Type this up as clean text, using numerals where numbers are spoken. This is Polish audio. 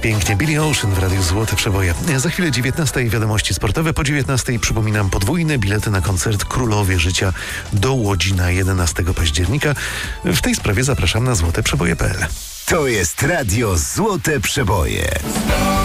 pięknie. Billy Ocean w Radiu Złote Przeboje. Za chwilę 19:00 wiadomości sportowe. Po 19:00 przypominam podwójne bilety na koncert Królowie Życia do Łodzi na 11 października. W tej sprawie zapraszam na złoteprzeboje.pl. To jest Radio Złote Przeboje.